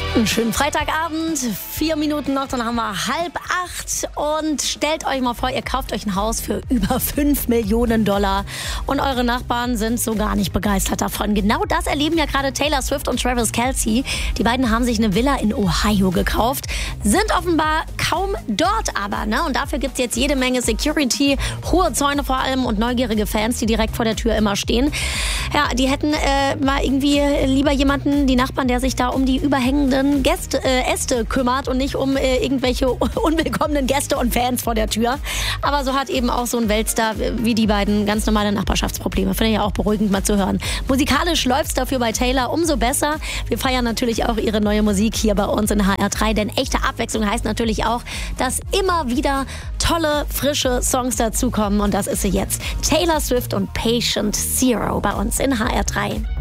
Einen schönen Freitagabend, 4 Minuten noch, dann haben wir 7:30 und stellt euch mal vor, ihr kauft euch ein Haus für über 5 Millionen Dollar und eure Nachbarn sind so gar nicht begeistert davon. Genau das erleben ja gerade Taylor Swift und Travis Kelce. Die beiden haben sich eine Villa in Ohio gekauft, sind offenbar kaum dort aber, ne? Und dafür gibt's jetzt jede Menge Security, hohe Zäune vor allem und neugierige Fans, die direkt vor der Tür immer stehen. Ja, die hätten mal irgendwie lieber jemanden, die Nachbarn, der sich da um die überhängenden Äste kümmert und nicht um irgendwelche unwillkommenen Gäste und Fans vor der Tür. Aber so hat eben auch so ein Weltstar wie die beiden ganz normale Nachbarschaftsprobleme. Finde ich ja auch beruhigend mal zu hören. Musikalisch läuft's dafür bei Taylor umso besser. Wir feiern natürlich auch ihre neue Musik hier bei uns in HR3, denn echte Abwechslung heißt natürlich auch, dass immer wieder tolle, frische Songs dazukommen und das ist sie jetzt. Taylor Swift und Patient Zero bei uns in HR3.